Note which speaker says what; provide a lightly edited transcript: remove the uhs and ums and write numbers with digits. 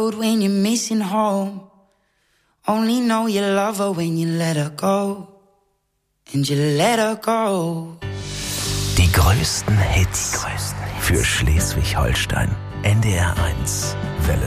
Speaker 1: road when you're missing home. Only know you love her when you let her go. And you let her go.
Speaker 2: Die größten Hits für Schleswig-Holstein. NDR 1 Welle